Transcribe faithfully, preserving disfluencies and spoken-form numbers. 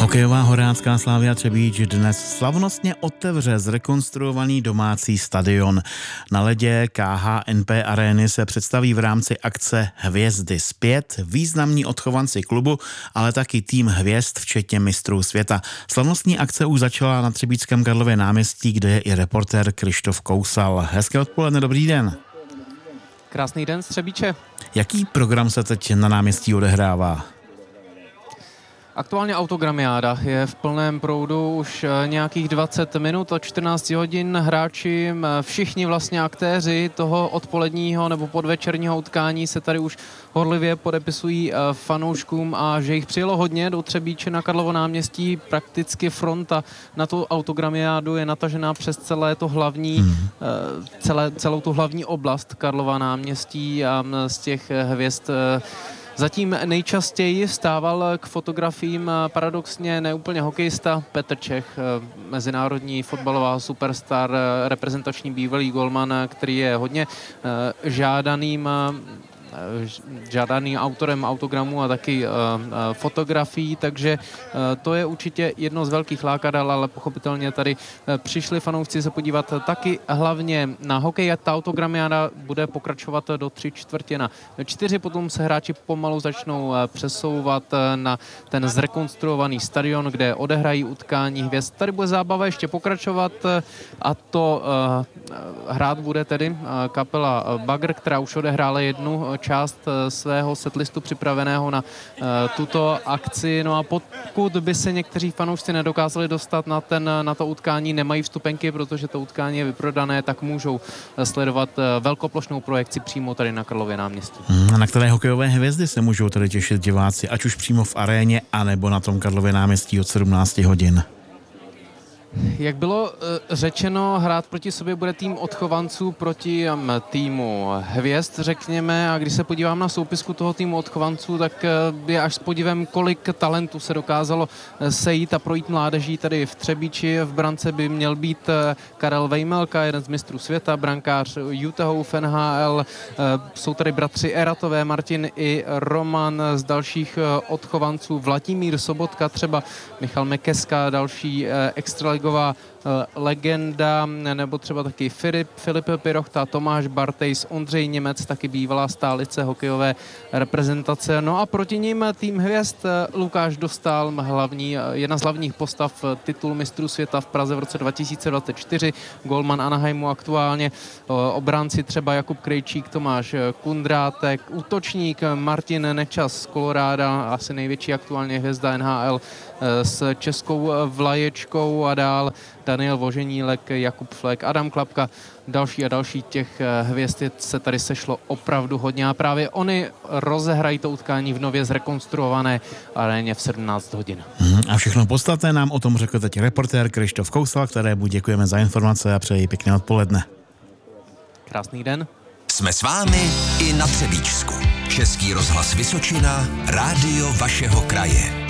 Hokejová horácká Slavia Třebíč dnes slavnostně otevře zrekonstruovaný domácí stadion. Na ledě K H N P arény se představí v rámci akce Hvězdy zpět významní odchovanci klubu, ale taky tým hvězd, včetně mistrů světa. Slavnostní akce už začala na Třebíčském Karlově náměstí, kde je i reportér Krištof Kousal. Hezké odpoledne, dobrý den. Krásný den z Třebíče. Jaký program se teď na náměstí odehrává? Aktuálně autogramiáda je v plném proudu už nějakých dvacet minut, od čtrnáct hodin hráči, všichni vlastně aktéři toho odpoledního nebo podvečerního utkání se tady už horlivě podepisují fanouškům, a že jich přijelo hodně do Třebíče na Karlovo náměstí, prakticky fronta na tu autogramiádu je natažená přes celé to hlavní, hmm. celé, celou tu hlavní oblast Karlova náměstí, a z těch hvězd zatím nejčastěji stával k fotografiím paradoxně neúplně hokejista Petr Čech, mezinárodní fotbalová superstar, reprezentační bývalý golman, který je hodně žádaným žádaným autorem autogramů a taky uh, uh, fotografií, takže uh, to je určitě jedno z velkých lákadel, ale pochopitelně tady uh, přišli fanoušci se podívat taky hlavně na hokej, a ta autogramiáda bude pokračovat do tři čtvrtě na čtyři, potom se hráči pomalu začnou uh, přesouvat uh, na ten zrekonstruovaný stadion, kde odehrají utkání hvězd. Tady bude zábava ještě pokračovat, uh, a to uh, hrát bude tedy uh, kapela Bagr, která už odehrála jednu část svého setlistu připraveného na uh, tuto akci. No a pokud by se někteří fanoušci nedokázali dostat na, ten, na to utkání, nemají vstupenky, protože to utkání je vyprodané, tak můžou sledovat uh, velkoplošnou projekci přímo tady na Karlově náměstí. Hmm, a na které hokejové hvězdy se můžou tady těšit diváci, ať už přímo v aréně, anebo na tom Karlově náměstí od sedmnáct hodin? Jak bylo řečeno, hrát proti sobě bude tým odchovanců proti týmu hvězd, řekněme, a když se podívám na soupisku toho týmu odchovanců, tak je až s podivem, kolik talentů se dokázalo sejít a projít mládeží tady v Třebíči. V brance by měl být Karel Vejmelka, jeden z mistrů světa, brankář Utahu v N H L. Jsou tady bratři Eratové, Martin i Roman, z dalších odchovanců Vladimír Sobotka, třeba Michal Mekeska, další extraligová legenda, nebo třeba taky Filip, Filip Pirochta, Tomáš Bartejs, Ondřej Němec, taky bývalá stálice hokejové reprezentace. No a proti ním tým hvězd Lukáš Dostál, hlavní, jedna z hlavních postav titul mistrů světa v Praze v roce dva tisíce dvacet čtyři, golman Anaheimu aktuálně, obránci třeba Jakub Krejčík, Tomáš Kundrátek, útočník Martin Nečas z Koloráda, asi největší aktuálně hvězda N H L s českou vlaječkou, a dál Daniel Voženílek, Jakub Flek, Adam Klapka, další a další. Těch hvězd se tady sešlo opravdu hodně, a právě oni rozehrají to utkání v nově zrekonstruované aréně v sedmnáct hodin. Hmm, a všechno podstatné nám o tom řekl teď reportér Krištof Kousal, kterému děkujeme za informace a přeji pěkné odpoledne. Krásný den. Jsme s vámi i na Třebíčsku. Český rozhlas Vysočina, rádio vašeho kraje.